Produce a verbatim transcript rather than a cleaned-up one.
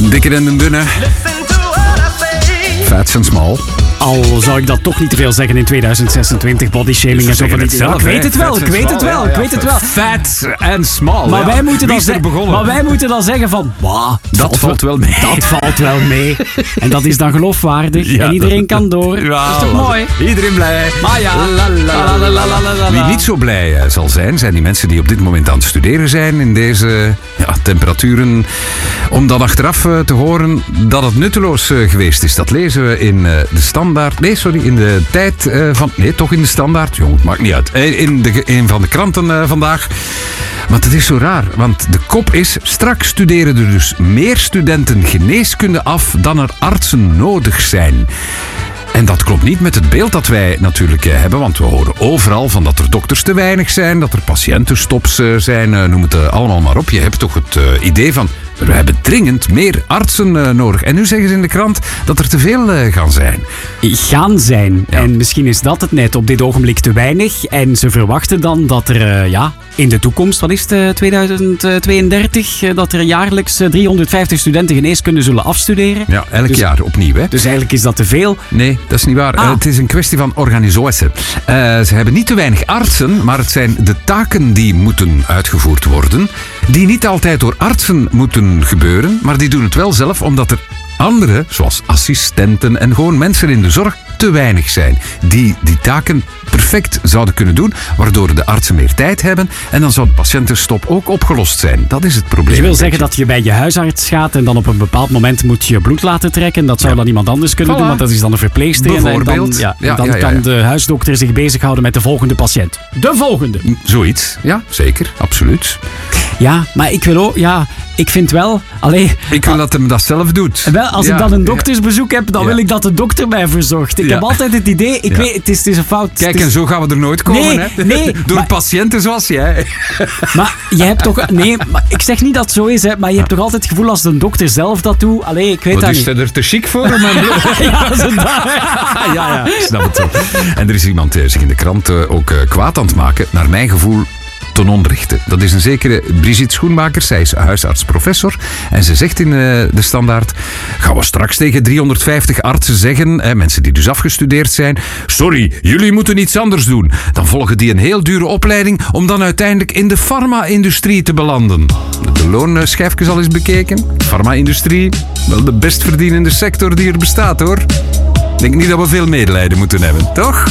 Dikker en de dunne. Fats and small. Al zou ik dat toch niet te veel zeggen in tweeduizend zesentwintig, bodyshaming en zo van die dingen. Ik weet het wel, ik weet het wel, ik weet het wel. Fat and small. Maar, ja. wij moeten dan er begonnen? maar wij moeten dan zeggen van, wauw, dat valt wel mee. Dat valt wel mee. En dat is dan geloofwaardig. Ja, en iedereen dat, kan door. Ja, dat is toch mooi? Iedereen blij. Maar ja. La, la, la, la, la, la. Wie niet zo blij uh, zal zijn, zijn die mensen die op dit moment aan het studeren zijn in deze ja, temperaturen. Om dan achteraf uh, te horen dat het nutteloos uh, geweest is. Dat lezen we in uh, de standaard. Nee, sorry, in de tijd uh, van... Nee, toch in de standaard. Jong, het maakt niet uit. In de, een van de kranten uh, vandaag. Want het is zo raar, want de kop is... Straks studeren er dus meer studenten geneeskunde af dan er artsen nodig zijn. En dat klopt niet met het beeld dat wij natuurlijk hebben, want we horen overal van dat er dokters te weinig zijn, dat er patiëntenstops zijn, noem het allemaal maar op. Je hebt toch het idee van, we hebben dringend meer artsen nodig. En nu zeggen ze in de krant dat er te veel gaan zijn. Gaan zijn. Ja. En misschien is dat het net op dit ogenblik te weinig. En ze verwachten dan dat er uh, ja, in de toekomst, wat is het, uh, tweeduizend tweeëndertig, uh, dat er jaarlijks uh, driehonderdvijftig studenten geneeskunde zullen afstuderen. Ja, elk dus, jaar opnieuw, hè? Dus eigenlijk is dat te veel. Nee, dat is niet waar. Ah. Uh, het is een kwestie van organisatie. Uh, ze hebben niet te weinig artsen, maar het zijn de taken die moeten uitgevoerd worden, die niet altijd door artsen moeten gebeuren, maar die doen het wel zelf, omdat er anderen, zoals assistenten en gewoon mensen in de zorg, te weinig zijn. Die die taken perfect zouden kunnen doen, waardoor de artsen meer tijd hebben en dan zou de patiëntenstop ook opgelost zijn. Dat is het probleem. Je wil zeggen dat je bij je huisarts gaat en dan op een bepaald moment moet je bloed laten trekken. Dat zou ja. dan iemand anders kunnen Voilà. doen, want dat is dan een verpleegster. Bijvoorbeeld. En dan, ja, Ja, en dan ja, ja, kan ja. de huisdokter zich bezighouden met de volgende patiënt. De volgende! Zoiets, ja, zeker, absoluut. Ja, maar ik wil ook, ja, ik vind wel, allee... Ik wil dat hem dat zelf doet. Wel, als ja, ik dan een ja. doktersbezoek heb, dan Ja. wil ik dat de dokter mij verzorgt. Ik Ja. heb altijd het idee, ik Ja. weet, het is, het is een fout. Kijk, het is, en zo gaan we er nooit komen, Nee, hè? nee, Door maar- patiënten zoals jij. Maar je hebt toch... Nee, maar ik zeg niet dat het zo is, hè, maar je hebt toch altijd het gevoel als de dokter zelf dat doet. Allee, ik weet Wat dat is niet. hij er te chic voor? Om mijn Ja, ze dat. ja, ja, ik snap het wel. En er is iemand die zich in de krant uh, ook uh, kwaad aan het maken, naar mijn gevoel ten onrechte. Dat is een zekere Brigitte Schoenmakers. Zij is huisarts-professor. En ze zegt in uh, de standaard, gaan we straks tegen driehonderdvijftig artsen zeggen, hè, mensen die dus afgestudeerd zijn, sorry, jullie moeten iets anders doen. Dan volgen die een heel dure opleiding om dan uiteindelijk in de farma-industrie te belanden. De loonschijfjes al eens bekeken. Farma-industrie, wel de best verdienende sector die er bestaat, hoor. Ik denk niet dat we veel medelijden moeten hebben, toch?